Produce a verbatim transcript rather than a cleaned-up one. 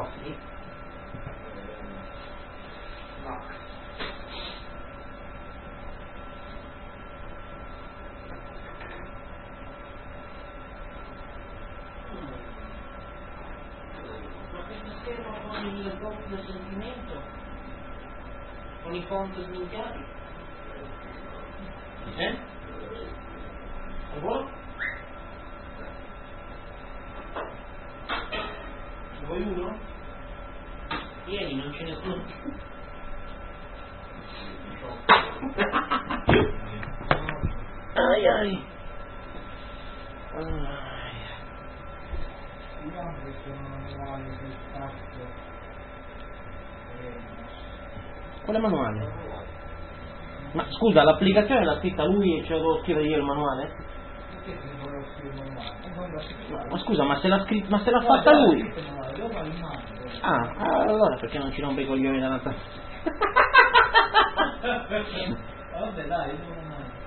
sì. No. Ma questo schermo con il doppio sentimento? Con i font sminchiati? Eh? È buono? Vuoi uno? Vieni, non ce ne sono più. Ai ai. Quale manuale? Ma scusa, l'applicazione l'ha scritta lui e ce la devo scrivere io il manuale? Ma, ma scusa, ma se l'ha scritto, ma se l'ha fatta lui? Ah, allora perché non ci rompe i coglioni da Natale? Vabbè dai,